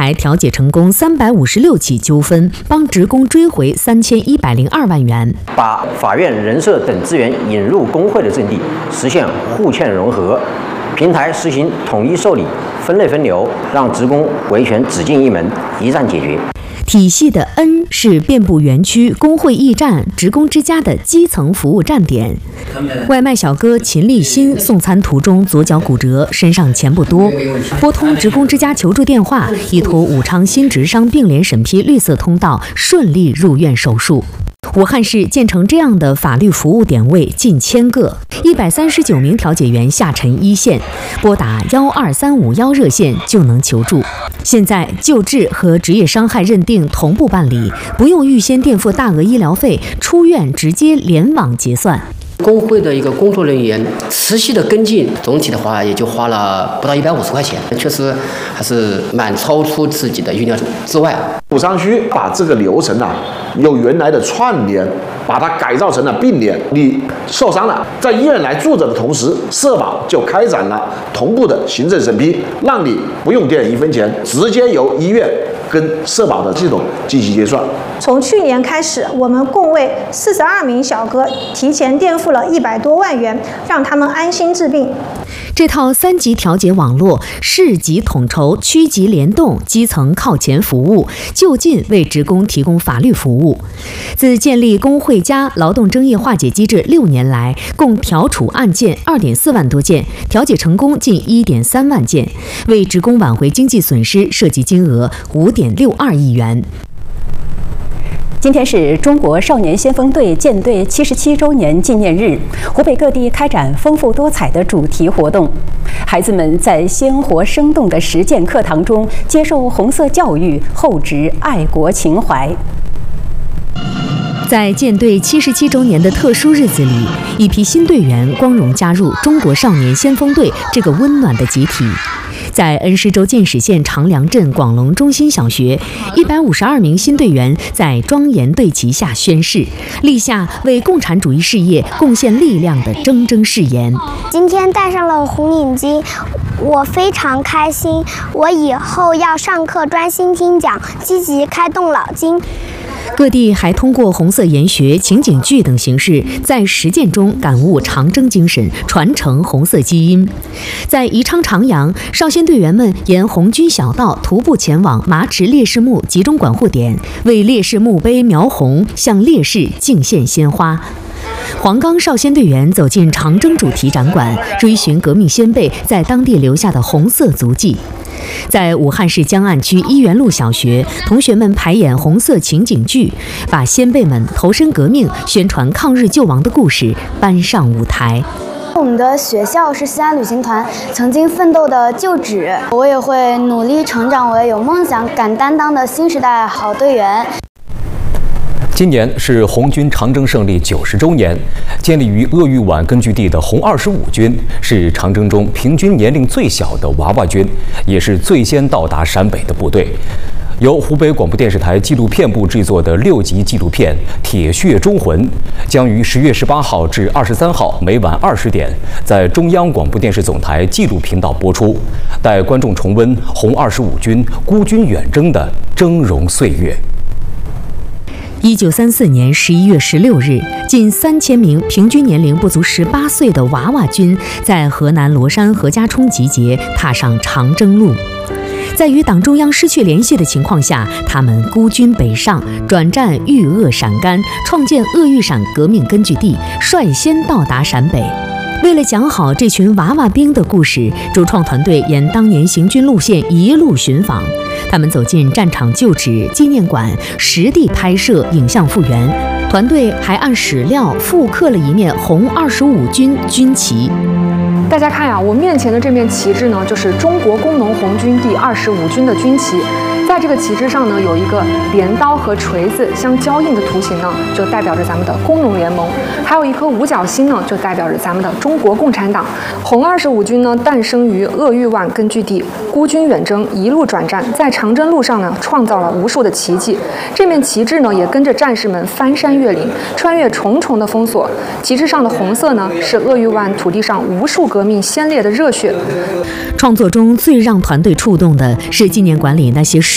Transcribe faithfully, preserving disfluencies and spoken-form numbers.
才调解成功三百五十六起纠纷，帮职工追回三千一百零二万元。 把法院、人社等资源引入工会的阵地，实现互嵌融合。平台实行统一受理、分类分流，让职工维权只进一门，一站解决。 体系的 N 是遍布园区、工会驿站、职工之家的基层服务站点。外卖小哥秦立新送餐途中左脚骨折，身上钱不多，拨通职工之家求助电话，依托武昌新职商并联审批绿色通道，顺利入院手术。武汉市建成这样的法律服务点位近千个，一百三十九名调解员下沉一线，拨打幺二三五幺热线就能求助。现在救治和职业伤害认定同步办理，不用预先垫付大额医疗费，出院直接联网结算。 工会的一个工作人员持续的跟进，总体的话也就花了不到一百五十块钱，确实还是蛮超出自己的预料之外。 武昌区把这个流程啊，由原来的串联，把它改造成了并联。你受伤了，在医院来住着的同时，社保就开展了同步的行政审批，让你不用垫一分钱，直接由医院跟社保的系统进行结算。 从去年开始，我们共为四十二名小哥提前垫付了一百多万元，让他们安心治病。 这套三级调解网络，市级统筹，区级联动，基层靠前服务，就近为职工提供法律服务。自建立工会加劳动争议化解机制六年来，共调处案件二点四万多件，调解成功近一点三万件，为职工挽回经济损失涉及金额五点六二亿元。 今天是中国少年先锋队建队七十七周年纪念日，湖北各地开展丰富多彩的主题活动，孩子们在鲜活生动的实践课堂中接受红色教育，厚植爱国情怀。 在建队七十七周年的特殊日子里，一批新队员光荣加入中国少年先锋队这个温暖的集体。在恩施州建始县长梁镇广隆中心小学，一百五十二名新队员在庄严队旗下宣誓，立下为共产主义事业贡献力量的铮铮誓言。 今天戴上了红领巾，我非常开心，我以后要上课专心听讲，积极开动脑筋。 各地还通过红色研学、情景剧等形式，在实践中感悟长征精神，传承红色基因。在宜昌长阳，少先队员们沿红军小道徒步前往马池烈士墓集中管护点，为烈士墓碑描红，向烈士敬献鲜花。黄冈少先队员走进长征主题展馆，追寻革命先辈在当地留下的红色足迹。在武汉市江岸区一元路小学，同学们排演红色情景剧，把先辈们投身革命、宣传抗日救亡的故事搬上舞台。 我们的学校是西安旅行团曾经奋斗的旧址，我也会努力成长为有梦想、敢担当的新时代好队员。 今年是红军长征胜利九十周年，建立于鄂豫皖根据地的红二十五军是长征中平均年龄最小的娃娃军，也是最先到达陕北的部队。由湖北广播电视台纪录片部制作的六集纪录片《铁血忠魂》将于十月十八号至二十三号每晚二十点在中央广播电视总台纪录频道播出，带观众重温红二十五军孤军远征的峥嵘岁月。 一九三四年十一月十六日，近三千名平均年龄不足十八岁的娃娃军在河南罗山何家冲集结，踏上长征路。在与党中央失去联系的情况下，他们孤军北上，转战豫鄂陕甘，创建鄂豫陕革命根据地，率先到达陕北。为了讲好这群娃娃兵的故事，主创团队沿当年行军路线一路寻访，他们走进战场旧址、纪念馆，实地拍摄影像复原。团队还按史料复刻了一面红二十五军军旗。 大家看呀、啊，我面前的这面旗帜呢，就是中国工农红军第二十五军的军旗。在这个旗帜上呢，有一个镰刀和锤子相交映的图形呢，就代表着咱们的工农联盟；还有一颗五角星呢，就代表着咱们的中国共产党。红二十五军呢，诞生于鄂豫皖根据地，孤军远征，一路转战，在长征路上呢，创造了无数的奇迹。这面旗帜呢，也跟着战士们翻山越岭，穿越重重的封锁。旗帜上的红色呢，是鄂豫皖土地上无数革命先烈的热血。 创作中最让团队触动的是纪念馆里那些